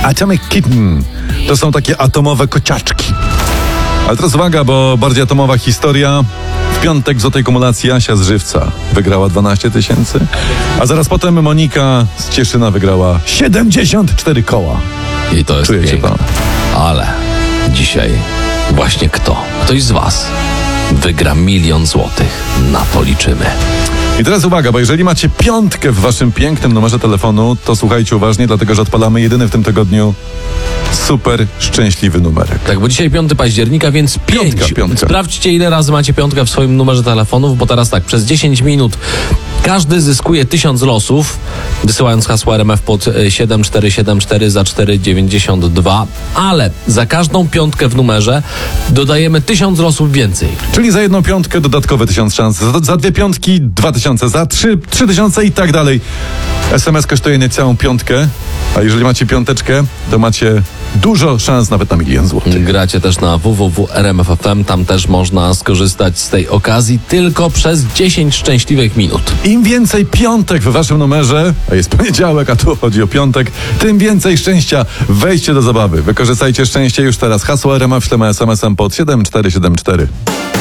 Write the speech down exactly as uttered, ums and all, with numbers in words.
Atomic Kitten. To są takie atomowe kociaczki. Ale teraz uwaga, bo bardziej atomowa historia. W piątek w złotej kumulacji Asia z Żywca wygrała dwanaście tysięcy, a zaraz potem Monika z Cieszyna wygrała siedemdziesiąt cztery koła. I to jest Czujecie piękne. to? Ale dzisiaj właśnie kto? Ktoś z was wygra milion złotych. Na to liczymy. I teraz uwaga, bo jeżeli macie piątkę w waszym pięknym numerze telefonu, to słuchajcie uważnie, dlatego że odpalamy jedyny w tym tygodniu super szczęśliwy numerek. Tak, bo dzisiaj piątego października, więc pięć. Piątka, piątka. Sprawdźcie, ile razy macie piątkę w swoim numerze telefonów, bo teraz tak, przez dziesięć minut każdy zyskuje tysiąc losów, wysyłając hasło R M F pod siedem cztery siedem cztery za cztery dziewięćdziesiąt dwa, ale za każdą piątkę w numerze dodajemy tysiąc losów więcej. Czyli za jedną piątkę dodatkowe tysiąc szans, za, za dwie piątki dwa tysiące, za trzy, trzy tysiące i tak dalej. S M S kosztuje niecałą piątkę, a jeżeli macie piąteczkę, to macie dużo szans nawet na milion złotych. Gracie też na w w w kropka r m f kropka f m, tam też można skorzystać z tej okazji tylko przez dziesięć szczęśliwych minut. Im więcej piątek w waszym numerze, a jest poniedziałek, a tu chodzi o piątek, tym więcej szczęścia. Wejdźcie do zabawy. Wykorzystajcie szczęście już teraz. Hasło R M F ślemy es em esem pod siedem cztery siedem cztery.